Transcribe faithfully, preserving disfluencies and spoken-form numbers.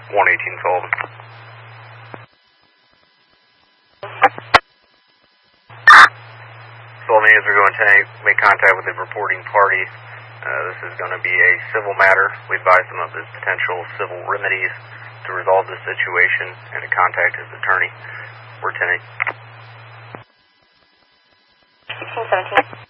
one eighteen Sullivan. Sullivan, as we're going to make contact with the reporting party, uh, this is going to be a civil matter. We advise them of the potential civil remedies to resolve this situation and to contact his attorney. We're ten eight. sixteen seventeen.